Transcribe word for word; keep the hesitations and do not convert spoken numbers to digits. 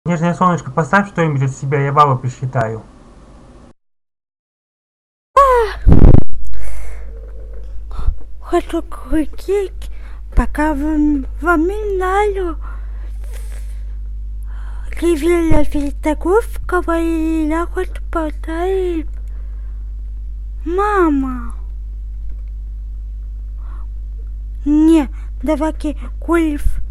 Нежное солнышко, поставь что-нибудь от себя, я баллы посчитаю. Хочу крутить, пока вспоминаю Кивиля Филитогорского и я хочу поставить мама. Не, давайте Кулев